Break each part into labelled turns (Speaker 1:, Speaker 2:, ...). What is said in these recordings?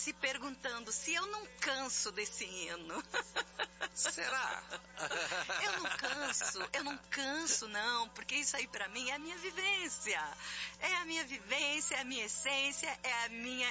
Speaker 1: se perguntando se eu não canso desse hino.
Speaker 2: Será?
Speaker 1: Eu não canso não, porque isso aí pra mim é a minha vivência. É a minha vivência, é a minha essência, é a minha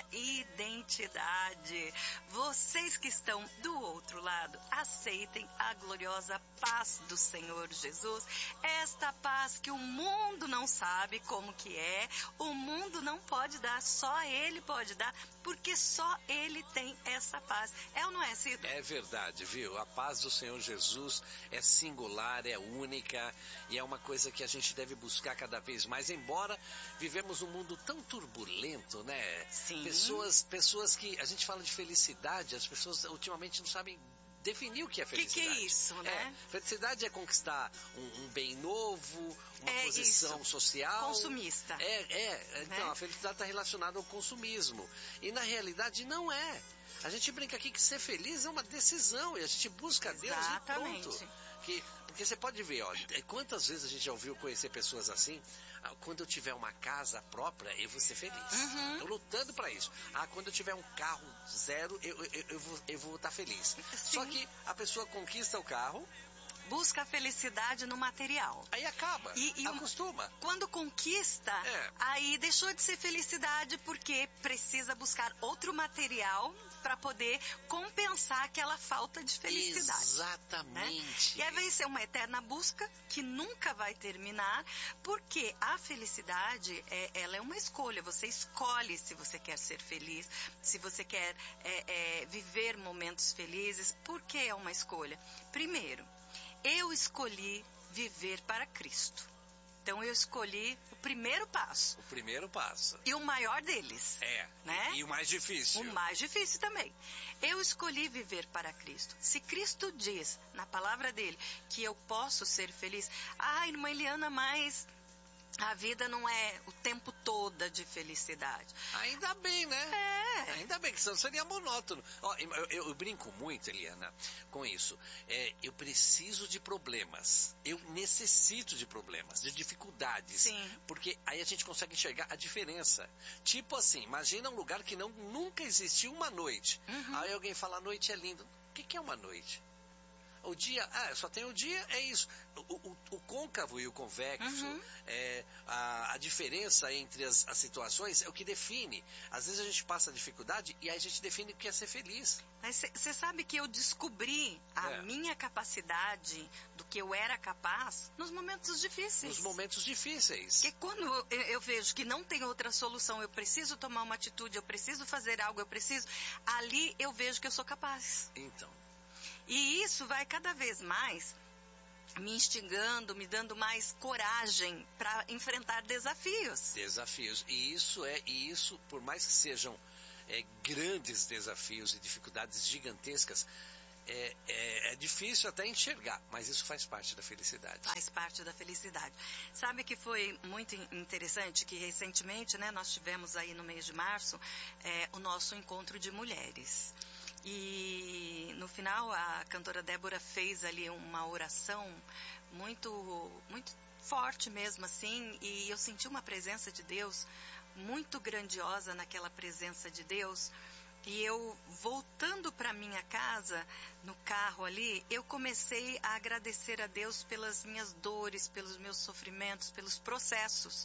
Speaker 1: identidade. Vocês que estão do outro lado, aceitem a gloriosa paz do Senhor Jesus. Esta paz que o mundo não sabe como que é, o mundo não pode dar, só Ele pode dar, porque só Ele tem essa paz. É ou não é, Cido?
Speaker 2: É verdade, viu? A paz do Senhor Jesus é singular, é única e é uma coisa que a gente deve buscar cada vez mais, embora vivemos um mundo tão turbulento, né?
Speaker 1: Sim.
Speaker 2: Pessoas que, a gente fala de felicidade, as pessoas ultimamente não sabem definir o que é felicidade.
Speaker 1: O que é isso, né?
Speaker 2: Felicidade é conquistar um bem novo, uma posição
Speaker 1: isso.
Speaker 2: Social.
Speaker 1: Consumista.
Speaker 2: Então, a felicidade está relacionada ao consumismo. E na realidade não é. A gente brinca aqui que ser feliz é uma decisão e a gente busca Deus e pronto. Porque você pode ver, olha, quantas vezes a gente já ouviu conhecer pessoas assim, quando eu tiver uma casa própria, eu vou ser feliz. Estou lutando para isso. Quando eu tiver um carro zero, eu vou estar feliz.
Speaker 1: Sim.
Speaker 2: Só que a pessoa conquista o carro,
Speaker 1: busca a felicidade no material.
Speaker 2: Aí acaba, acostuma.
Speaker 1: Quando conquista, aí deixou de ser felicidade porque precisa buscar outro material para poder compensar aquela falta de felicidade.
Speaker 2: Exatamente.
Speaker 1: Né? E aí vai ser uma eterna busca que nunca vai terminar, porque a felicidade, ela é uma escolha. Você escolhe se você quer ser feliz, se você quer viver momentos felizes. Por que é uma escolha? Primeiro, eu escolhi viver para Cristo. Então eu escolhi o primeiro passo.
Speaker 2: O primeiro passo.
Speaker 1: E o maior deles. Né?
Speaker 2: E o mais difícil.
Speaker 1: O mais difícil também. Eu escolhi viver para Cristo. Se Cristo diz na palavra dele que eu posso ser feliz, irmã Eliana, mas a vida não é o tempo todo de felicidade.
Speaker 2: Ainda bem, né? Ainda bem, que senão seria monótono. Eu brinco muito, Eliana, com isso. Eu preciso de problemas. Eu necessito de problemas, de dificuldades.
Speaker 1: Sim.
Speaker 2: Porque aí a gente consegue enxergar a diferença. Tipo assim, imagina um lugar que nunca existiu uma noite. Aí alguém fala, a noite é linda. O que é uma noite? O dia, só tem o dia, é isso. O côncavo e o convexo, a diferença entre as situações é o que define. Às vezes a gente passa dificuldade e aí a gente define o que é ser feliz.
Speaker 1: Mas você sabe que eu descobri a minha capacidade do que eu era capaz nos momentos difíceis.
Speaker 2: Nos momentos difíceis.
Speaker 1: Porque quando eu vejo que não tem outra solução, eu preciso tomar uma atitude, eu preciso fazer algo, ali eu vejo que eu sou capaz.
Speaker 2: Então.
Speaker 1: E isso vai cada vez mais me instigando, me dando mais coragem para enfrentar desafios.
Speaker 2: E isso, por mais que sejam grandes desafios e dificuldades gigantescas, é difícil até enxergar, mas isso faz parte da felicidade.
Speaker 1: Faz parte da felicidade. Sabe que foi muito interessante que recentemente, né, nós tivemos aí no mês de março o nosso encontro de mulheres. E no final a cantora Débora fez ali uma oração muito, muito forte mesmo assim, e eu senti uma presença de Deus muito grandiosa naquela presença de Deus. E eu, voltando para minha casa, no carro ali, eu comecei a agradecer a Deus pelas minhas dores, pelos meus sofrimentos, pelos processos.